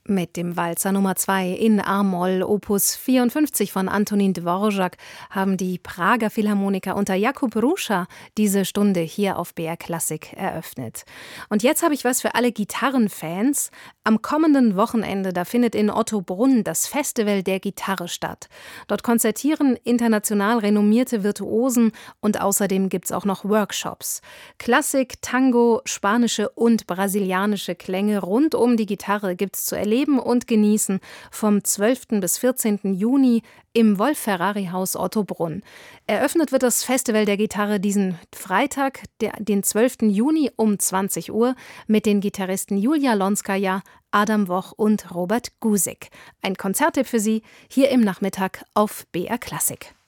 Mit dem Walzer Nummer 2 in A-Moll, Opus 54 von Antonín Dvořák, haben die Prager Philharmoniker unter Jakub Hruša diese Stunde hier auf BR Klassik eröffnet. Und jetzt habe ich was für alle Gitarrenfans. Am kommenden Wochenende, da findet in Ottobrunn das Festival der Gitarre statt. Dort konzertieren international renommierte Virtuosen und außerdem gibt es auch noch Workshops. Klassik, Tango, spanische und brasilianische Klänge rund um die Gitarre gibt es zu erleben und genießen vom 12. bis 14. Juni im Wolf-Ferrari-Haus Ottobrunn. Eröffnet wird das Festival der Gitarre diesen Freitag, den 12. Juni um 20 Uhr mit den Gitarristen Julia Lonskaja, Adam Woch und Robert Gusik. Ein Konzerttipp für Sie hier im Nachmittag auf BR Klassik.